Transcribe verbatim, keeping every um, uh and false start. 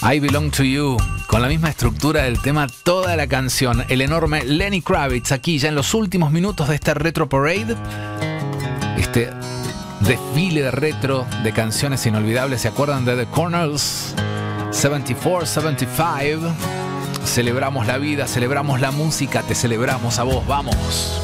I Belong to You, con la misma estructura del tema, toda la canción. El enorme Lenny Kravitz aquí ya en los últimos minutos de este Retro Parade. Este desfile de retro de canciones inolvidables. ¿Se acuerdan de The Corners? setenta y cuatro, setenta y cinco. Celebramos la vida, celebramos la música, te celebramos a vos, vamos.